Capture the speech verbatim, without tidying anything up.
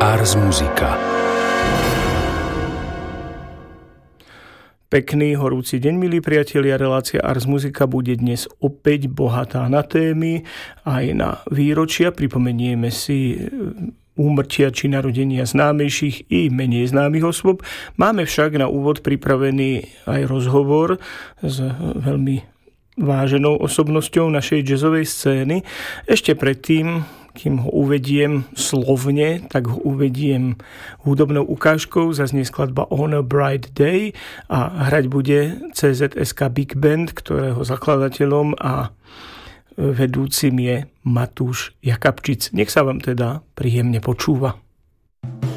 Ars Musica. Pekný horúci deň, milí priatelia. Relácia Ars Musica bude dnes opäť bohatá na témy, aj na výročia. Pripomenieme si úmrtia či narodenia známejších i menej známych osôb. Máme však na úvod pripravený aj rozhovor s veľmi váženou osobnosťou našej jazzovej scény. Ešte predtým, kým ho uvediem slovne, tak ho uvediem hudobnou ukážkou. Zaznie skladba On a Bright Day a hrať bude cé zet es ká Big Band, ktorého zakladateľom a vedúcim je Matúš Jakabčic. Nech sa vám teda príjemne počúva.